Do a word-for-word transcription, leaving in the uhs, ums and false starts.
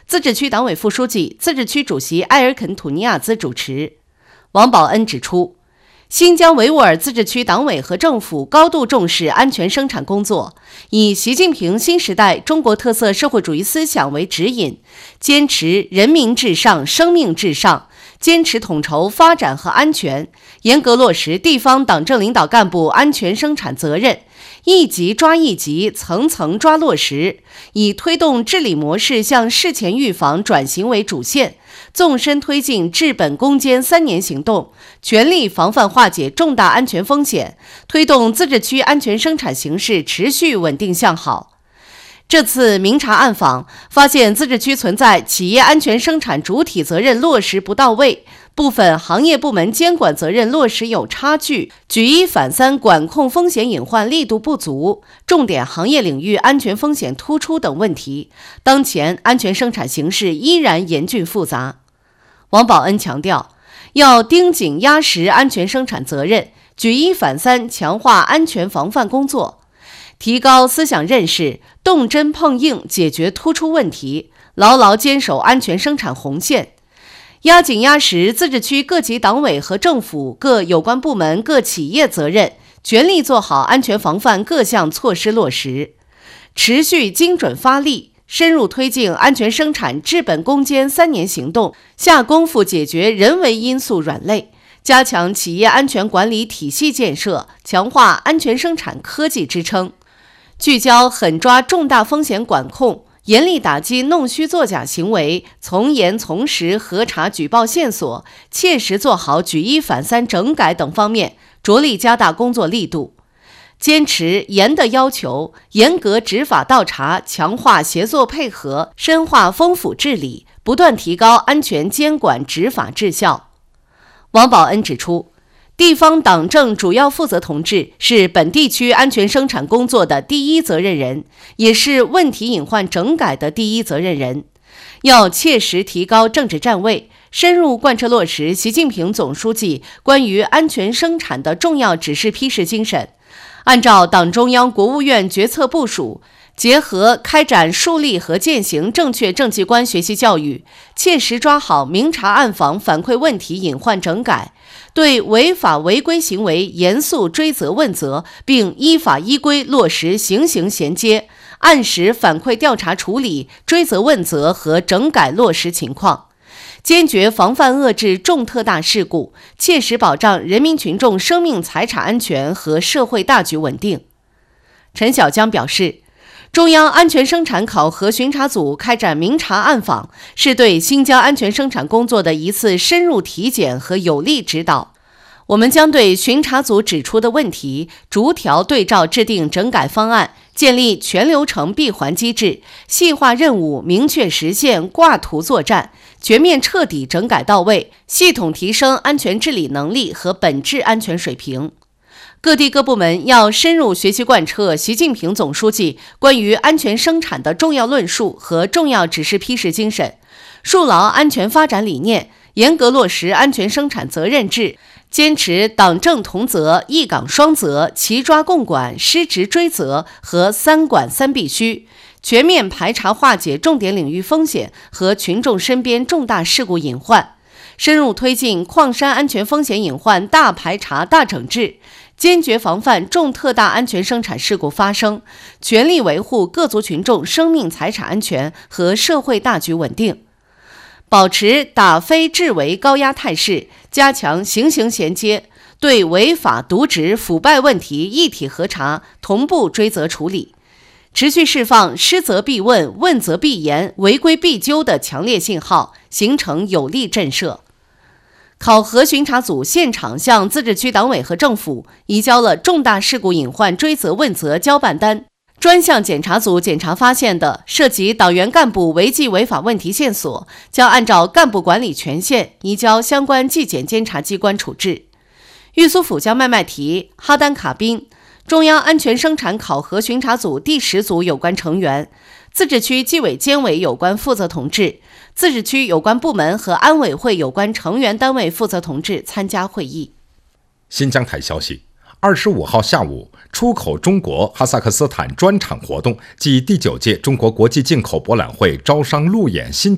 自治区党委副书记、自治区主席埃尔肯土尼亚兹主持。王保恩指出，新疆维吾尔自治区党委和政府高度重视安全生产工作，以习近平新时代中国特色社会主义思想为指引，坚持人民至上、生命至上，坚持统筹发展和安全，严格落实地方党政领导干部安全生产责任，一级抓一级，层层抓落实，以推动治理模式向事前预防转型为主线，纵深推进治本攻坚三年行动，全力防范化解重大安全风险，推动自治区安全生产形势持续稳定向好。这次明察暗访发现，自治区存在企业安全生产主体责任落实不到位，部分行业部门监管责任落实有差距，举一反三管控风险隐患力度不足，重点行业领域安全风险突出等问题。当前安全生产形势依然严峻复杂。王保恩强调，要盯紧压实安全生产责任，举一反三强化安全防范工作，提高思想认识，动真碰硬解决突出问题，牢牢坚守安全生产红线，压紧压实自治区各级党委和政府各有关部门各企业责任，全力做好安全防范各项措施落实，持续精准发力，深入推进安全生产治本攻坚三年行动，下功夫解决人为因素软肋，加强企业安全管理体系建设，强化安全生产科技支撑，聚焦狠抓重大风险管控，严厉打击弄虚作假行为，从严从实核查举报线索，切实做好举一反三整改等方面，着力加大工作力度，坚持严的要求，严格执法倒查，强化协作配合，深化风府治理，不断提高安全监管执法质效。王保恩指出，地方党政主要负责同志是本地区安全生产工作的第一责任人，也是问题隐患整改的第一责任人，要切实提高政治站位，深入贯彻落实习近平总书记关于安全生产的重要指示批示精神，按照党中央国务院决策部署，结合开展树立和践行正确政绩观学习教育，切实抓好明察暗访反馈问题隐患整改，对违法违规行为严肃追责问责，并依法依规落实行刑衔接，按时反馈调查处理追责问责和整改落实情况，坚决防范遏制重特大事故，切实保障人民群众生命财产安全和社会大局稳定。陈小江表示，中央安全生产考核巡查组开展明察暗访，是对新疆安全生产工作的一次深入体检和有力指导。我们将对巡查组指出的问题逐条对照制定整改方案，建立全流程闭环机制，细化任务，明确实现，挂图作战，全面彻底整改到位，系统提升安全治理能力和本质安全水平。各地各部门要深入学习贯彻习近平总书记关于安全生产的重要论述和重要指示批示精神，树牢安全发展理念，严格落实安全生产责任制，坚持党政同责、一岗双责、齐抓共管、失职追责和三管三必须，全面排查化解重点领域风险和群众身边重大事故隐患，深入推进矿山安全风险隐患大排查大整治，坚决防范重特大安全生产事故发生，全力维护各族群众生命财产安全和社会大局稳定，保持打非治为高压态势，加强行刑衔接，对违法渎职腐败问题一体核查，同步追责处理，持续释放失责必问、问责必严、违规必究的强烈信号，形成有力震慑。考核巡查组现场向自治区党委和政府移交了重大事故隐患追责问责交办单，专项检查组检查发现的涉及党员干部违纪违法问题线索，将按照干部管理权限移交相关纪检监察机关处置。玉苏府江麦麦提、哈丹卡宾、中央安全生产考核巡查组第十组有关成员，自治区纪委监委有关负责同志，自治区有关部门和安委会有关成员单位负责同志参加会议。 新疆台消息，二十五号下午，出口中国哈萨克斯坦专场活动暨第九届中国国际进口博览会招商路演新